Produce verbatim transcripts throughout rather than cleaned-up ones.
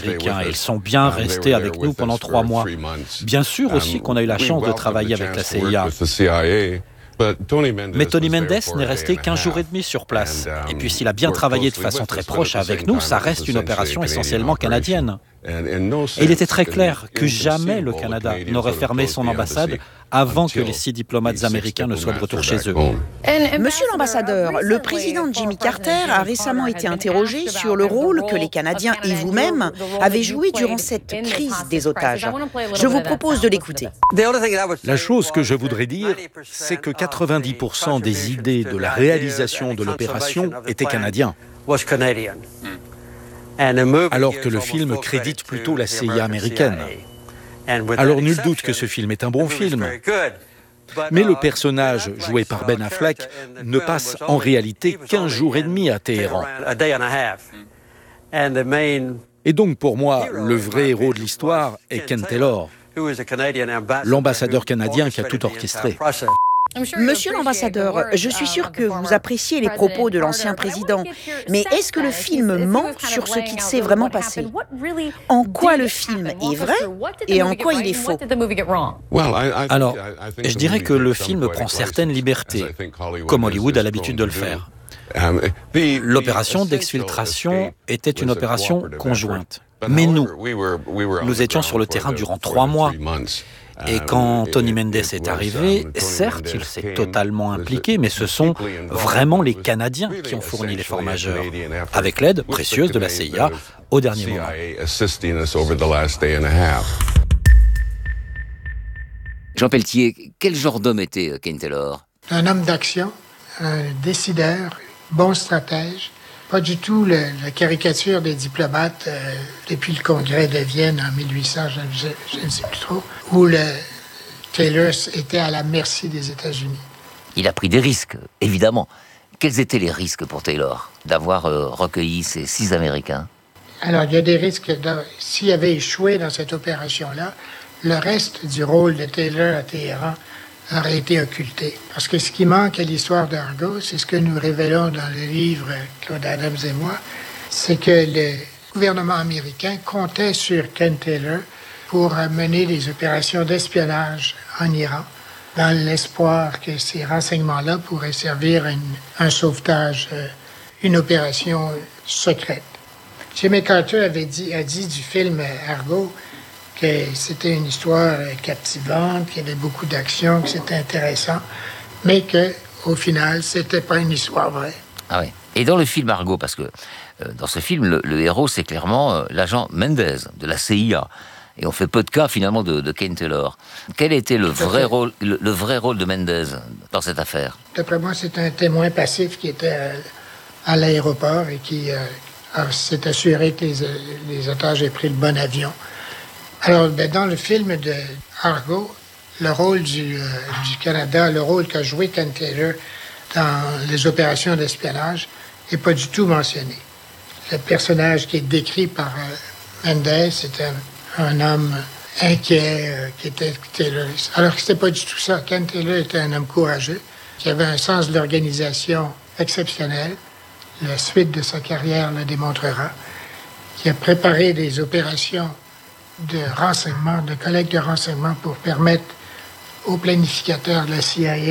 Américains et ils sont bien restés avec nous pendant trois mois. Bien sûr aussi qu'on a eu la chance de travailler avec la C I A. Mais Tony Mendes n'est resté qu'un jour et demi sur place. Et puis s'il a bien travaillé de façon très proche avec nous, ça reste une opération essentiellement canadienne. Et il était très clair que jamais le Canada n'aurait fermé son ambassade avant que les six diplomates américains ne soient de retour chez eux. Monsieur l'ambassadeur, le président Jimmy Carter a récemment été interrogé sur le rôle que les Canadiens et vous-même avez joué durant cette crise des otages. Je vous propose de l'écouter. La chose que je voudrais dire, c'est que quatre-vingt-dix pour cent des idées de la réalisation de l'opération étaient canadiens. Alors que le film crédite plutôt la C I A américaine. Alors nul doute que ce film est un bon film. Mais le personnage joué par Ben Affleck ne passe en réalité qu'un jour et demi à Téhéran. Et donc pour moi, le vrai héros de l'histoire est Ken Taylor, l'ambassadeur canadien qui a tout orchestré. Monsieur l'ambassadeur, je suis sûr que vous appréciez les propos de l'ancien président, mais est-ce que le film ment sur ce qu'il s'est vraiment passé? En quoi le film est vrai et en quoi il est faux? Alors, je dirais que le film prend certaines libertés, comme Hollywood a l'habitude de le faire. L'opération d'exfiltration était une opération conjointe. Mais nous, nous étions sur le terrain durant trois mois. Et quand Tony Mendes est arrivé, certes, il s'est totalement impliqué, mais ce sont vraiment les Canadiens qui ont fourni l'effort majeur, avec l'aide précieuse de la C I A au dernier moment. Jean Pelletier, quel genre d'homme était Ken Taylor? Un homme d'action, un décideur, bon stratège. Pas du tout le, la caricature des diplomates euh, depuis le congrès de Vienne en mille huit cents, je, je, je ne sais plus trop, où le Taylor était à la merci des États-Unis. Il a pris des risques, évidemment. Quels étaient les risques pour Taylor d'avoir euh, recueilli ces six Américains? Alors, il y a des risques. De, s'il avait échoué dans cette opération-là, le reste du rôle de Taylor à Téhéran aurait été occulté. Parce que ce qui manque à l'histoire d'Argo, c'est ce que nous révélons dans le livre Claude Adams et moi, c'est que le gouvernement américain comptait sur Ken Taylor pour mener des opérations d'espionnage en Iran, dans l'espoir que ces renseignements-là pourraient servir à une, un sauvetage, une opération secrète. Jimmy Carter avait dit, a dit du film Argo que c'était une histoire captivante, qu'il y avait beaucoup d'action, que c'était intéressant, mais qu'au final, c'était pas une histoire vraie. Ah oui. Et dans le film Argo, parce que euh, dans ce film, le, le héros, c'est clairement euh, l'agent Mendes de la C I A. Et on fait peu de cas, finalement, de, de Ken Taylor. Quel était le vrai, rôle, le, le vrai rôle de Mendes dans cette affaire? D'après moi, c'est un témoin passif qui était à, à l'aéroport et qui euh, s'est assuré que les, les otages aient pris le bon avion. Alors, ben, dans le film de Argo, le rôle du, euh, du Canada, le rôle qu'a joué Ken Taylor dans les opérations d'espionnage n'est pas du tout mentionné. Le personnage qui est décrit par euh, Mendes, c'est un, un homme inquiet euh, qui était tayloriste. Alors que c'était pas du tout ça. Ken Taylor était un homme courageux, qui avait un sens de l'organisation exceptionnel. La suite de sa carrière le démontrera. Qui a préparé des opérations de renseignement, de collecte de renseignements pour permettre aux planificateurs de la C I A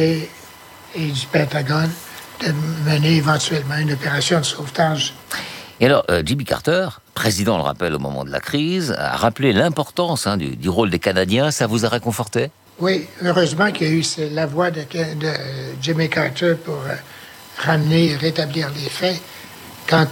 et du Pentagone de mener éventuellement une opération de sauvetage. Et alors, euh, Jimmy Carter, président, on le rappelle, au moment de la crise, a rappelé l'importance hein, du, du rôle des Canadiens. Ça vous a réconforté? Oui, heureusement qu'il y a eu la voix de, de Jimmy Carter pour euh, ramener et rétablir les faits quant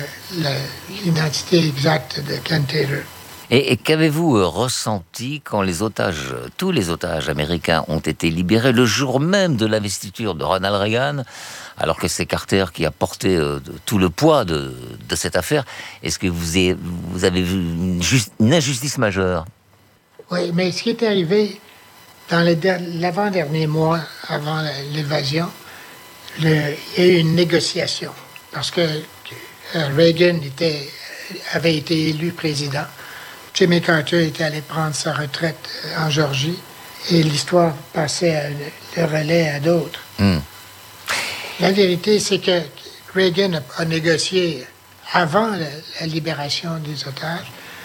à l'identité exacte de Ken Taylor. Et, et qu'avez-vous euh, ressenti quand les otages, tous les otages américains ont été libérés le jour même de l'investiture de Ronald Reagan, alors que c'est Carter qui a porté euh, tout le poids de, de cette affaire? Est-ce que vous avez, vous avez vu une, just, une injustice majeure? Oui, mais ce qui est arrivé dans le der- l'avant-dernier mois avant l'évasion, le, il y a eu une négociation parce que euh, Reagan était, avait été élu président. Jimmy Carter était allé prendre sa retraite en Géorgie et l'histoire passait à, le relais à d'autres. Mm. La vérité, c'est que Reagan a, a négocié avant la, la libération des otages